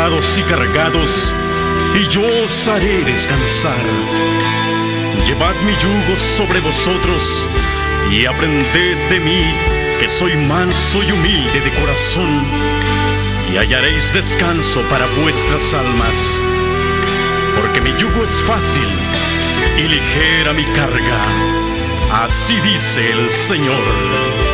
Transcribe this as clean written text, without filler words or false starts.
pesados y cargados, y yo os haré descansar. Llevad mi yugo sobre vosotros, y aprended de mí, que soy manso y humilde de corazón, y hallaréis descanso para vuestras almas. Porque mi yugo es fácil y ligera mi carga. Así dice el Señor.